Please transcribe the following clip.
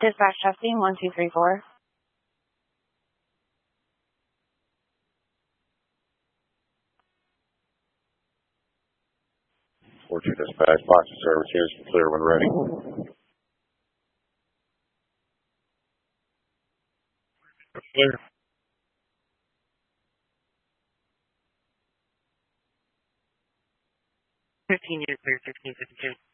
Dispatch testing 1234. 42 dispatch, box of service units clear when ready. Clear. 15 units clear, 1652.